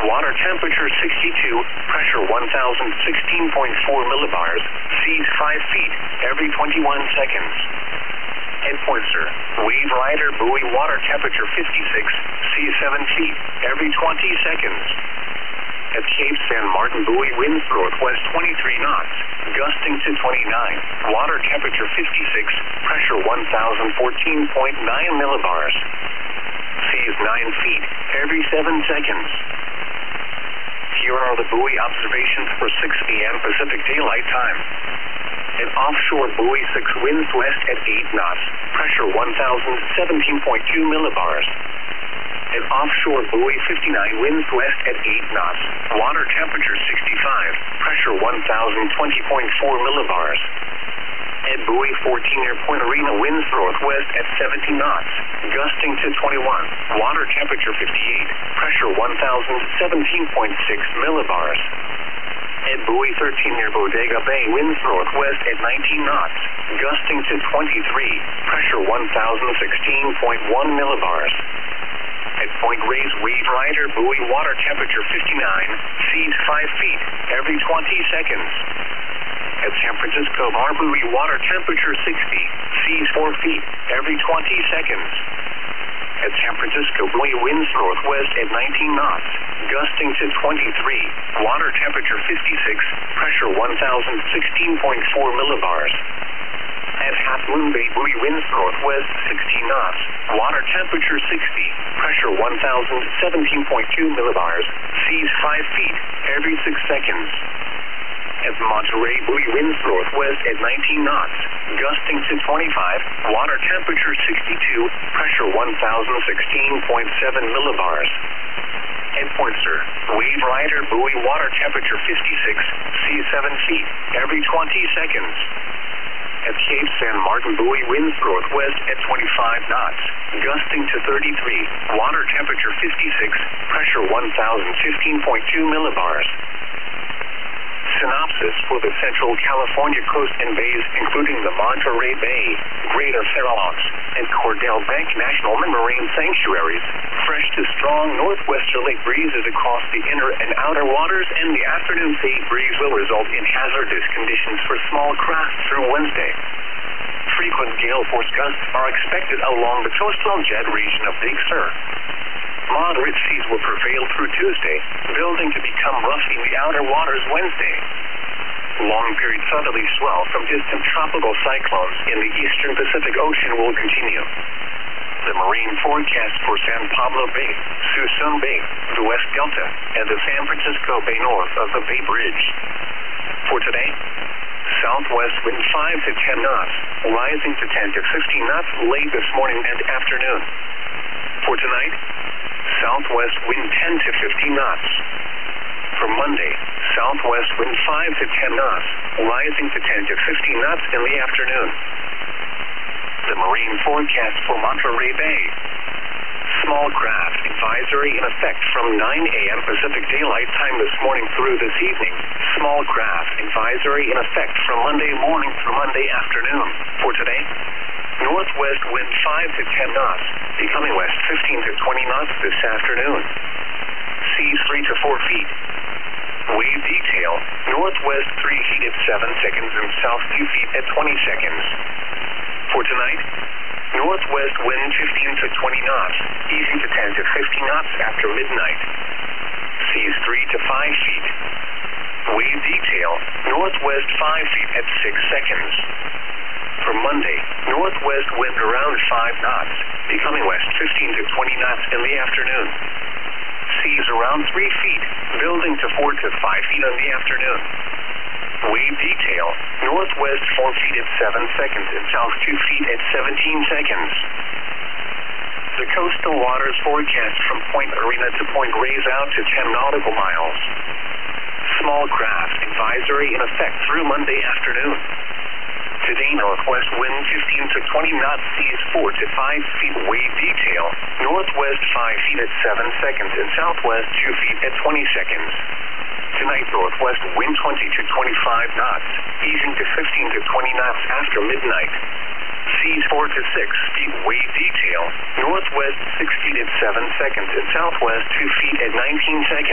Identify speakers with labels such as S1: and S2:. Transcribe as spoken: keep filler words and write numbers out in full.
S1: water temperature sixty-two, pressure one thousand sixteen point four millibars, seas five feet, every twenty-one seconds. Head point, sir. Wave rider buoy, water temperature fifty-six, seas seven feet, every twenty seconds. At Cape San Martin buoy, winds northwest twenty-three knots, gusting to twenty-nine, water temperature fifty-six, pressure one thousand fourteen point nine millibars. Seas nine feet, every seven seconds. Here are the buoy observations for six p m Pacific Daylight Time. An offshore buoy six, winds west at eight knots, pressure one thousand seventeen point two millibars. An offshore buoy fifty-nine, winds west at eight knots, water temperature sixty-five, pressure one thousand twenty point four millibars. At buoy fourteen, near Point Arena, winds northwest at seventeen knots, gusting to twenty-one, water temperature fifty-eight, pressure one thousand seventeen point six millibars. At buoy thirteen, near Bodega Bay, winds northwest at nineteen knots, gusting to twenty-three, pressure one thousand sixteen point one millibars. At Point Reyes, wave rider buoy, water temperature fifty-nine, seas five feet, every twenty seconds. At San Francisco Bar buoy, water temperature sixty, seas four feet, every twenty seconds. At San Francisco buoy, winds northwest at nineteen knots, gusting to twenty-three, water temperature fifty-six, pressure one thousand sixteen point four millibars. At Half Moon Bay buoy, winds northwest sixteen knots, water temperature sixty, pressure one thousand seventeen point two millibars, seas five feet, every six seconds. At Monterey buoy, winds northwest at nineteen knots, gusting to twenty-five, water temperature sixty-two, pressure one thousand sixteen point seven millibars. Head point, sir. Wave rider buoy, water temperature fifty-six, seas seven feet, every twenty seconds. At Cape San Martin buoy, winds northwest at twenty-five knots, gusting to thirty-three, water temperature fifty-six, pressure one thousand fifteen point two millibars. Synopsis for the Central California coast and bays, including the Monterey Bay, Greater Farallones, and Cordell Bank National Marine Sanctuaries. Fresh to strong northwesterly breezes across the inner and outer waters, and the afternoon sea breeze will result in hazardous conditions for small craft through Wednesday. Frequent gale force gusts are expected along the coastal jet region of Big Sur. Moderate seas will prevail through Tuesday, building to become rough in the outer waters Wednesday. Long-period southerly swell from distant tropical cyclones in the eastern Pacific Ocean will continue. The marine forecast for San Pablo Bay, Suisun Bay, the West Delta, and the San Francisco Bay north of the Bay Bridge. For today, southwest wind five to ten knots, rising to ten to fifteen knots late this morning and afternoon. For tonight, southwest wind ten to fifteen knots. For Monday, southwest wind five to ten knots, rising to ten to fifteen knots in the afternoon. The marine forecast for Monterey Bay. Small craft advisory in effect from nine a m Pacific Daylight Time this morning through this evening. Small craft advisory in effect from Monday morning through Monday afternoon. For today, northwest wind five to ten knots, becoming west fifteen to twenty knots this afternoon. Seas three to four feet. Wave detail, northwest three feet at seven seconds and south two feet at twenty seconds. For tonight, northwest wind fifteen to twenty knots, easing to ten to fifteen knots after midnight. Seas three to five feet. Wave detail, northwest five feet at six seconds. For Monday, northwest wind around five knots, becoming west fifteen to twenty knots in the afternoon. Seas around three feet, building to four to five feet in the afternoon. Wave detail, northwest four feet at seven seconds and south two feet at seventeen seconds. The coastal waters forecast from Point Arena to Point Reyes out to ten nautical miles. Small craft advisory in effect through Monday afternoon. Today, northwest wind fifteen to twenty knots, seas four to five feet. Wave detail, northwest five feet at seven seconds and southwest two feet at twenty seconds. Tonight, northwest wind twenty to twenty-five knots, easing to fifteen to twenty knots after midnight. Seas four to six feet. Wave detail, northwest six feet at seven seconds and southwest two feet at nineteen seconds.